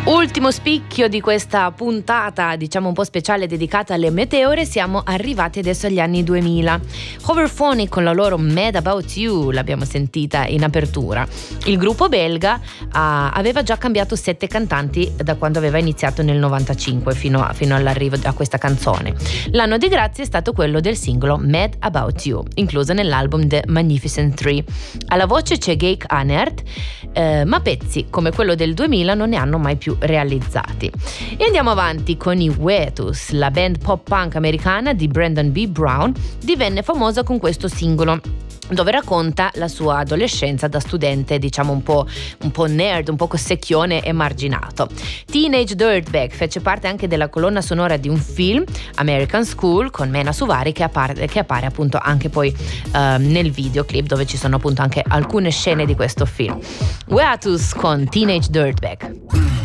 Ultimo spicchio di questa puntata, diciamo un po' speciale, dedicata alle meteore. Siamo arrivati adesso agli anni 2000. Hoverphonic con la loro Mad About You, l'abbiamo sentita in apertura. Il gruppo belga aveva già cambiato 7 cantanti da quando aveva iniziato nel 95 fino all'arrivo a questa canzone. L'anno di grazia è stato quello del singolo Mad About You, incluso nell'album The Magnificent Three. Alla voce c'è Geik Anert, ma pezzi come quello del 2000 non ne hanno mai più realizzati. E andiamo avanti con i Wetus. La band pop punk americana di Brandon B. Brown divenne famosa con questo singolo, dove racconta la sua adolescenza da studente, diciamo un po' nerd, un po' cossecchione e marginato. Teenage Dirtbag fece parte anche della colonna sonora di un film, American School, con Mena Suvari, che appare appunto anche poi nel videoclip, dove ci sono appunto anche alcune scene di questo film. Weatus con Teenage Dirtbag.